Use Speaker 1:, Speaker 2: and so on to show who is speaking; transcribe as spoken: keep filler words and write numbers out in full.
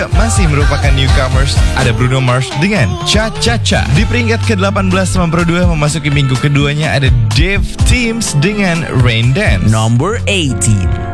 Speaker 1: masih merupakan newcomers. Ada Bruno Mars dengan Cha Cha Cha. Di peringkat ke delapan belas sembilan puluh dua memasuki minggu keduanya ada Dave Teams dengan Rain Dance.
Speaker 2: Number eighteen.